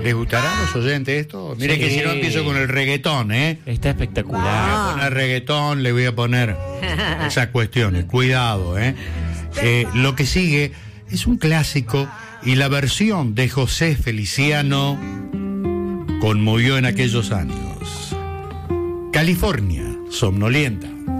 ¿Les gustará a los oyentes esto? Miren que si no empiezo con el reggaetón, Está espectacular. Le voy a poner reggaetón, le voy a poner esas cuestiones. Cuidado, Lo que sigue es un clásico y la versión de José Feliciano conmovió en aquellos años. California, somnolienta.